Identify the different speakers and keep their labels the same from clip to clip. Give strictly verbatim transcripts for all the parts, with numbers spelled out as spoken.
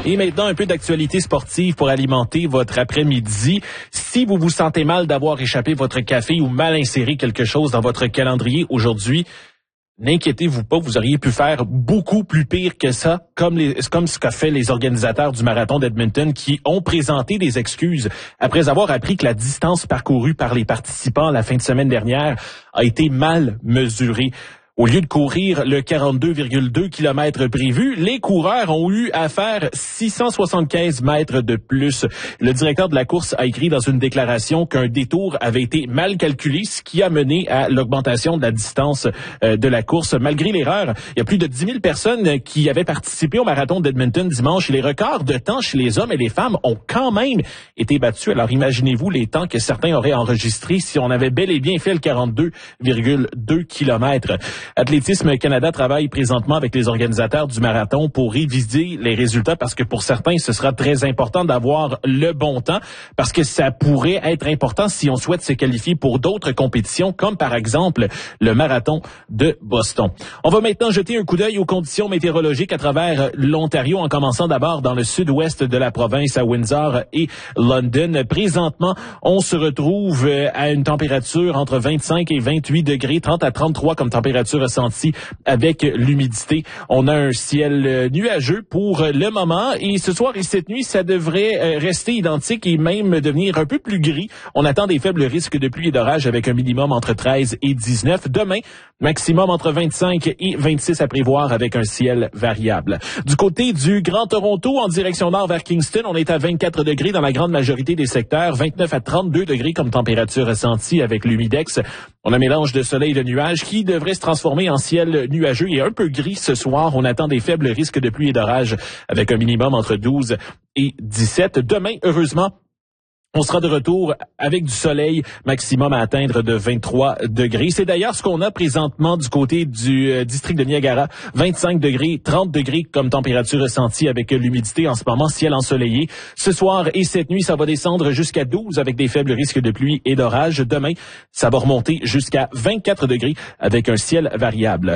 Speaker 1: Et maintenant, un peu d'actualité sportive pour alimenter votre après-midi. Si vous vous sentez mal d'avoir échappé votre café ou mal inséré quelque chose dans votre calendrier aujourd'hui, n'inquiétez-vous pas, vous auriez pu faire beaucoup plus pire que ça, comme, les, comme ce qu'a fait les organisateurs du marathon d'Edmonton qui ont présenté des excuses après avoir appris que la distance parcourue par les participants la fin de semaine dernière a été mal mesurée. Au lieu de courir le quarante-deux virgule deux kilomètres prévu, les coureurs ont eu à faire six cent soixante-quinze mètres de plus. Le directeur de la course a écrit dans une déclaration qu'un détour avait été mal calculé, ce qui a mené à l'augmentation de la distance euh, de la course. Malgré l'erreur, il y a plus de dix mille personnes qui avaient participé au marathon d'Edmonton dimanche et les records de temps chez les hommes et les femmes ont quand même été battus. Alors imaginez-vous les temps que certains auraient enregistrés si on avait bel et bien fait le quarante-deux virgule deux kilomètres. Athlétisme Canada travaille présentement avec les organisateurs du marathon pour réviser les résultats parce que pour certains, ce sera très important d'avoir le bon temps parce que ça pourrait être important si on souhaite se qualifier pour d'autres compétitions comme par exemple le marathon de Boston. On va maintenant jeter un coup d'œil aux conditions météorologiques à travers l'Ontario en commençant d'abord dans le sud-ouest de la province à Windsor et London. Présentement, on se retrouve à une température entre vingt-cinq et vingt-huit degrés, trente à trente-trois comme température ressentie avec l'humidité. On a un ciel nuageux pour le moment et ce soir et cette nuit, ça devrait rester identique et même devenir un peu plus gris. On attend des faibles risques de pluie et d'orage avec un minimum entre treize et dix-neuf. Demain, maximum entre vingt-cinq et vingt-six à prévoir avec un ciel variable. Du côté du Grand Toronto, en direction nord vers Kingston, on est à vingt-quatre degrés dans la grande majorité des secteurs, vingt-neuf à trente-deux degrés comme température ressentie avec l'humidex. On a un mélange de soleil et de nuages qui devrait se transformer en ciel nuageux et un peu gris ce soir. On attend des faibles risques de pluie et d'orage avec un minimum entre douze et dix-sept. Demain, heureusement, on sera de retour avec du soleil, maximum à atteindre de vingt-trois degrés. C'est d'ailleurs ce qu'on a présentement du côté du euh, district de Niagara. vingt-cinq degrés, trente degrés comme température ressentie avec l'humidité en ce moment, ciel ensoleillé. Ce soir et cette nuit, ça va descendre jusqu'à douze avec des faibles risques de pluie et d'orage. Demain, ça va remonter jusqu'à vingt-quatre degrés avec un ciel variable.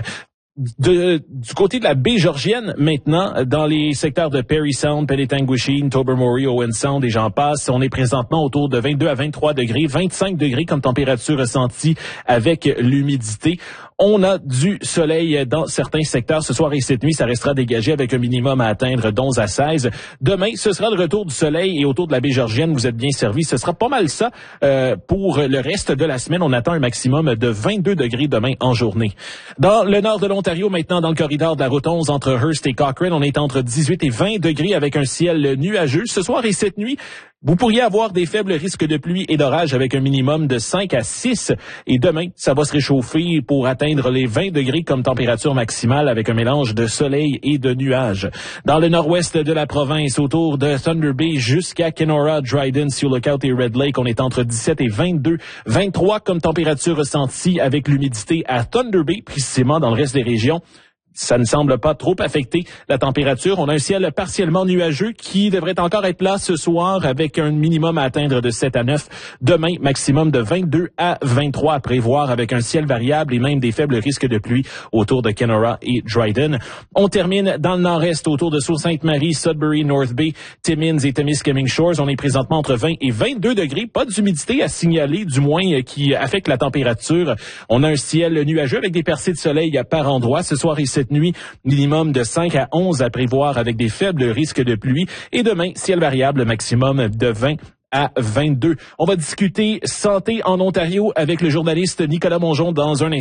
Speaker 1: De, du côté de la baie Georgienne, maintenant, dans les secteurs de Parry Sound, Penetanguishene, Tobermory, Owen Sound et j'en passe, on est présentement autour de vingt-deux à vingt-trois degrés, vingt-cinq degrés comme température ressentie avec l'humidité. On a du soleil dans certains secteurs. Ce soir et cette nuit, ça restera dégagé avec un minimum à atteindre d'onze à seize. Demain, ce sera le retour du soleil et autour de la baie Georgienne, vous êtes bien servis. Ce sera pas mal ça euh, pour le reste de la semaine. On attend un maximum de vingt-deux degrés demain en journée. Dans le nord de l'Ontario, maintenant dans le corridor de la route onze entre Hearst et Cochrane, on est entre dix-huit et vingt degrés avec un ciel nuageux. Ce soir et cette nuit, vous pourriez avoir des faibles risques de pluie et d'orage avec un minimum de cinq à six. Et demain, ça va se réchauffer pour atteindre les vingt degrés comme température maximale avec un mélange de soleil et de nuages. Dans le nord-ouest de la province, autour de Thunder Bay jusqu'à Kenora, Dryden, Sioux Lookout et Red Lake, on est entre dix-sept et vingt-deux. vingt-trois comme température ressentie avec l'humidité à Thunder Bay, précisément dans le reste des régions. Ça ne semble pas trop affecter la température. On a un ciel partiellement nuageux qui devrait encore être là ce soir avec un minimum à atteindre de sept à neuf. Demain, maximum de vingt-deux à vingt-trois à prévoir avec un ciel variable et même des faibles risques de pluie autour de Kenora et Dryden. On termine dans le nord-est autour de Sault-Sainte-Marie, Sudbury, North Bay, Timmins et Temiskaming Shores. On est présentement entre vingt et vingt-deux degrés. Pas d'humidité à signaler, du moins qui affecte la température. On a un ciel nuageux avec des percées de soleil par endroits. Ce soir et cette nuit, minimum de cinq à onze à prévoir avec des faibles risques de pluie. Et demain, ciel variable, maximum de vingt à vingt-deux. On va discuter santé en Ontario avec le journaliste Nicolas Mongeon dans un instant.